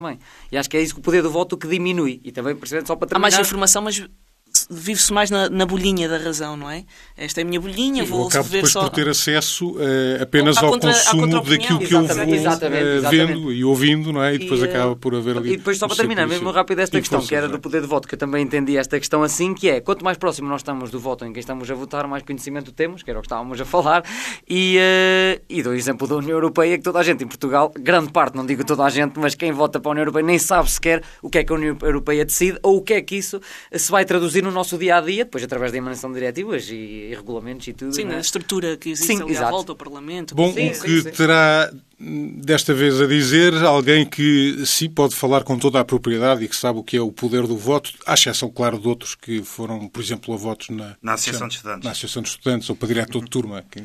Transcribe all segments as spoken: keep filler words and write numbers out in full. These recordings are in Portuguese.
também. E acho que é isso que o poder do voto que diminui. E também, só para terminar... Há mais informação, mas vive-se mais na, na bolhinha da razão, não é? Esta é a minha bolhinha, vou eu acabo ver depois só... por ter acesso uh, apenas à ao contra, consumo daquilo que eu vou exatamente, uh, exatamente. vendo e ouvindo, não é? E depois e, acaba por haver ali... E depois, só para terminar, mesmo rápido esta questão, que era do poder de voto, que eu também entendi esta questão assim, que é, quanto mais próximo nós estamos do voto em quem estamos a votar, mais conhecimento temos, que era o que estávamos a falar, e, uh, e dou o exemplo da União Europeia, que toda a gente em Portugal, grande parte, não digo toda a gente, mas quem vota para a União Europeia nem sabe sequer o que é que a União Europeia decide, ou o que é que isso se vai traduzir no nosso dia-a-dia, depois através da emanação de diretivas e, e regulamentos e tudo. Sim, não é? Na estrutura que existe sim, ali exato. à volta, o Parlamento. Bom, sim, o sim, que sim. terá desta vez a dizer alguém que sim pode falar com toda a propriedade e que sabe o que é o poder do voto, à exceção, claro, de outros que foram, por exemplo, a votos na, na Associação de Estudantes. Na Associação de Estudantes ou para diretor de turma. Que...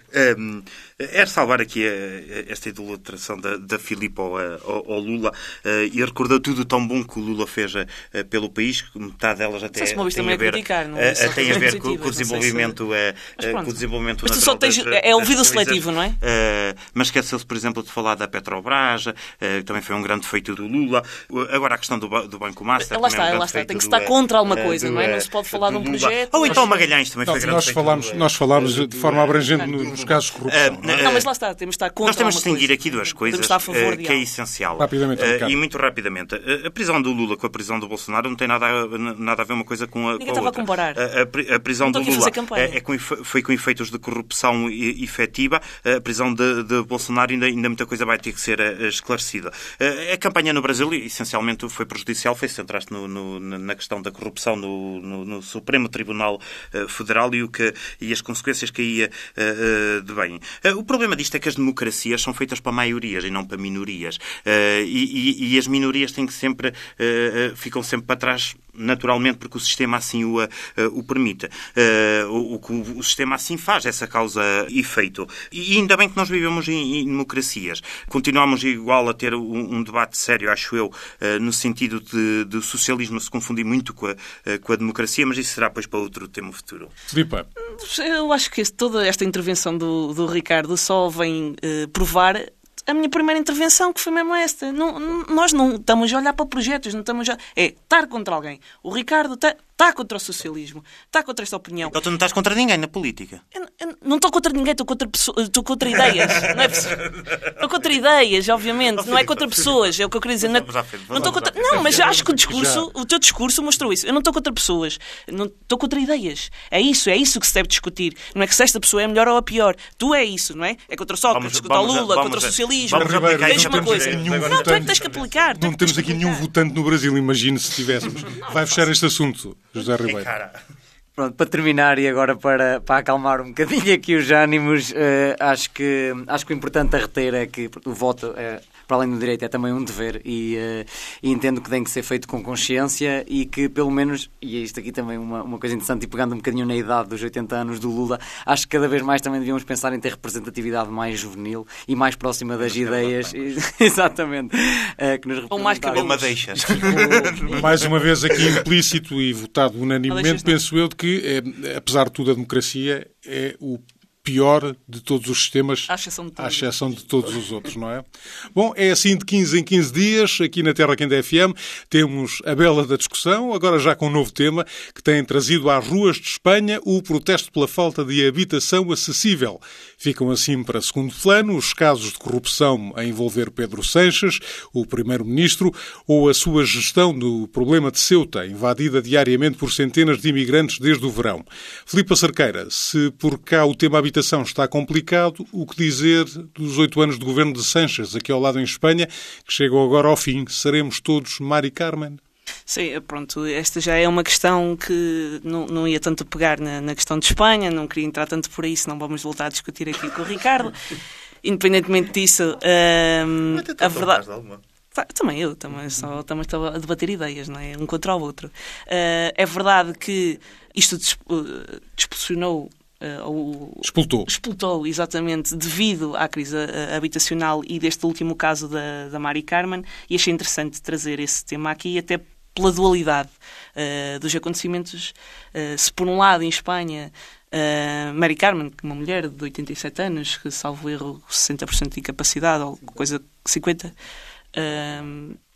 Um, é salvar aqui a, a, esta idolatração da, da Filipe ao, ao, ao Lula uh, e recordar tudo tão bom que o Lula fez uh, pelo país, que metade delas até se tem a ver, criticar, não é? uh, tem a ver com, com o desenvolvimento, se... uh, com o desenvolvimento mas natural. Só tens, das, é ouvido das seletivo, não é? Uh, mas esqueceu-se, por exemplo, de falar da Petrobras, uh, que também foi um grande feito do Lula. Uh, agora a questão do, do Banco Master. Lá está, é um lá está. Tem que do, estar contra alguma uh, coisa, do, não é? Não se pode falar de um projeto. Ou então Magalhães também não, foi grande nós feito. Falámos, do, nós falámos do, de forma abrangente do, nos casos de corrupção. Uh, não, é? não, mas lá está. Temos de estar contra Nós temos de alguma distinguir coisa. aqui duas coisas estar a favor uh, de que é algo. essencial. Rapidamente, uh, e muito rapidamente. Uh, a prisão do Lula com a prisão do Bolsonaro não tem nada a, nada a ver uma coisa com a, Ninguém com a estava outra. a comparar. A, a, a prisão não do Lula é, é com, foi com efeitos de corrupção efetiva. A prisão de, de Bolsonaro ainda, ainda muita coisa vai ter que ser uh, esclarecida. Uh, a campanha no Brasil essencialmente foi prejudicial, foi centrar-se no, no, na questão da corrupção no, no, no Supremo Tribunal uh, Federal e, o que, e as consequências que ia uh, de bem. Uh, o problema disto é que as democracias são feitas para maiorias e não para minorias. Uh, e, e, e as minorias têm que sempre, uh, uh, ficam sempre para trás naturalmente porque o sistema assim o, uh, o permite. Uh, o, o que o sistema assim faz, essa causa efeito. E ainda bem que nós vivemos em, em democracias. Continuamos igual a ter um, um debate sério, acho eu, uh, no sentido de, de o socialismo se confundir muito com a, uh, com a democracia, mas isso será depois para outro tema futuro. Filipe. Eu acho que toda esta intervenção do, do Ricardo só vem uh, provar a minha primeira intervenção, que foi mesmo esta. Não, nós não estamos a olhar para projetos, não estamos a... É estar contra alguém. O Ricardo está, está contra o socialismo, está contra esta opinião. Então tu não estás contra ninguém na política? Eu, eu não estou contra ninguém, estou contra, pessoas, estou contra ideias. Não é estou contra ideias, obviamente. Não é contra pessoas, é o que eu queria dizer. Não, não, estou contra... não mas acho que o discurso, o teu discurso mostrou isso. Eu não estou contra pessoas, não, estou contra ideias. É isso, é isso que se deve discutir. Não é que se esta pessoa é melhor ou a pior. Tu é isso, não é? É contra Sócrates, contra o Lula, contra o socialismo. Tens uma coisa. Não, tu é que tens que aplicar. Não temos aqui nenhum votante no Brasil, imagine se tivéssemos. Vai fechar este assunto, José Ribeiro. Pronto, para terminar e agora para, para acalmar um bocadinho aqui os ânimos, uh, acho, que, acho que o importante a reter é que o voto, uh, para além do direito, é também um dever e, uh, e entendo que tem que ser feito com consciência e que pelo menos, e é isto aqui também uma, uma coisa interessante, e pegando um bocadinho na idade dos oitenta anos do Lula, acho que cada vez mais também devíamos pensar em ter representatividade mais juvenil e mais próxima das ideias. Exatamente. Uh, que nos Ou mais cabelo madeixas. Mais uma vez aqui implícito e votado unanimemente, penso eu, de que É, apesar de tudo, a democracia é o pior de todos os sistemas, à exceção de, à exceção de todos os outros, não é? Bom, é assim de quinze em quinze dias, aqui na Terra Quente F M, temos a bela da discussão, agora já com um novo tema, que tem trazido às ruas de Espanha o protesto pela falta de habitação acessível. Ficam assim para segundo plano os casos de corrupção a envolver Pedro Sánchez, o primeiro-ministro, ou a sua gestão do problema de Ceuta, invadida diariamente por centenas de imigrantes desde o verão. Filipe Cerqueira, se por cá o tema habitação está complicado, o que dizer dos oito anos de governo de Sánchez, aqui ao lado em Espanha, que chegam agora ao fim? Seremos todos Mari Carmen? Sim, pronto, esta já é uma questão que não, não ia tanto pegar na, na questão de Espanha, não queria entrar tanto por aí, senão vamos voltar a discutir aqui com o Ricardo. Independentemente disso, hum, a verdade... Tá, também eu, também só estamos a debater ideias, não é? Um contra o outro. Uh, é verdade que isto disposicionou Uh, o, Expultou. Expultou, exatamente, devido à crise uh, habitacional e deste último caso da, da Mari Carmen, e achei interessante trazer esse tema aqui, até pela dualidade uh, dos acontecimentos. Uh, se por um lado, em Espanha, uh, Mari Carmen, uma mulher de oitenta e sete anos, que salvo erro sessenta por cento de incapacidade, ou coisa cinquenta por cento, uh,